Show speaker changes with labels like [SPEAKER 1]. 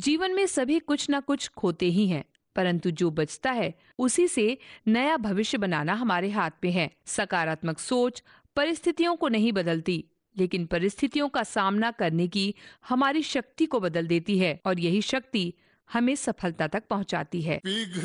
[SPEAKER 1] जीवन में सभी कुछ ना कुछ खोते ही हैं, परंतु जो बचता है उसी से नया भविष्य बनाना हमारे हाथ में है। सकारात्मक सोच परिस्थितियों को नहीं बदलती, लेकिन परिस्थितियों का सामना करने की हमारी शक्ति को बदल देती है और यही शक्ति हमें सफलता तक पहुंचाती है।